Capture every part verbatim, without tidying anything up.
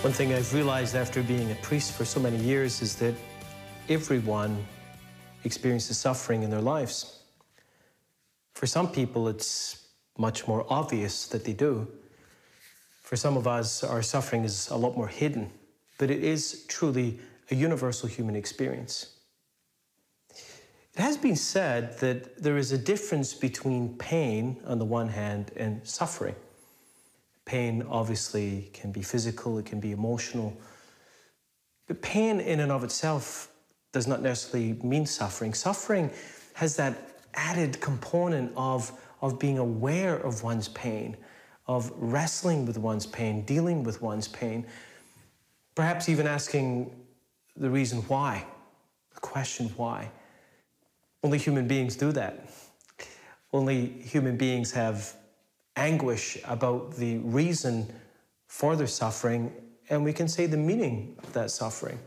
One thing I've realized after being a priest for so many years is that everyone experiences suffering in their lives. For some people, it's much more obvious that they do. For some of us, our suffering is a lot more hidden, but it is truly a universal human experience. It has been said that there is a difference between pain on the one hand and suffering. Pain obviously can be physical, it can be emotional. But pain in and of itself does not necessarily mean suffering. Suffering has that added component of, of being aware of one's pain, of wrestling with one's pain, dealing with one's pain, perhaps even asking the reason why, the question why. Only human beings do that. Only human beings have anguish about the reason for their suffering, and we can say the meaning of that suffering.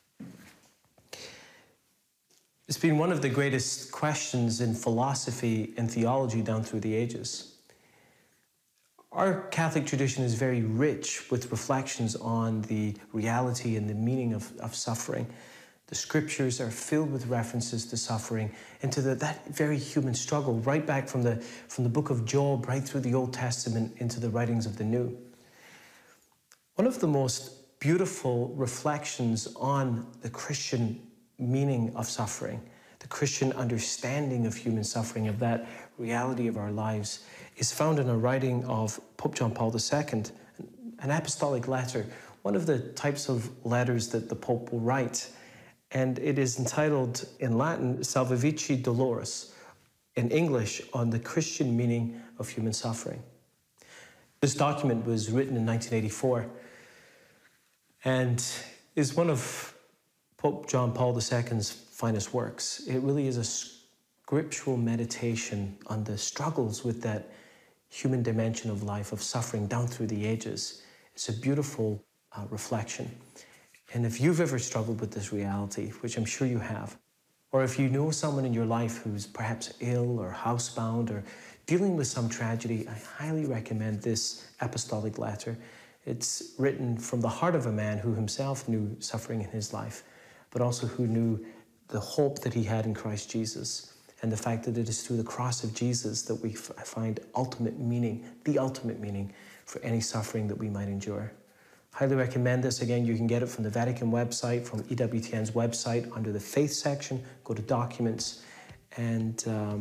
It's been one of the greatest questions in philosophy and theology down through the ages. Our Catholic tradition is very rich with reflections on the reality and the meaning of, of suffering. The scriptures are filled with references to suffering and to the, that very human struggle, right back from the, from the book of Job, right through the Old Testament into the writings of the New. One of the most beautiful reflections on the Christian meaning of suffering, the Christian understanding of human suffering, of that reality of our lives, is found in a writing of Pope John Paul the Second, an apostolic letter, one of the types of letters that the Pope will write. And it is entitled in Latin, Salvifici Doloris, in English, on the Christian meaning of human suffering. This document was written in nineteen eighty-four and is one of Pope John Paul the Second's finest works. It really is a scriptural meditation on the struggles with that human dimension of life, of suffering down through the ages. It's a beautiful uh, reflection. And if you've ever struggled with this reality, which I'm sure you have, or if you know someone in your life who's perhaps ill or housebound or dealing with some tragedy, I highly recommend this apostolic letter. It's written from the heart of a man who himself knew suffering in his life, but also who knew the hope that he had in Christ Jesus, and the fact that it is through the cross of Jesus that we find ultimate meaning, the ultimate meaning for any suffering that we might endure. Highly recommend this. Again, you can get it from the Vatican website, from E W T N's website, under the Faith section. Go to Documents, and um,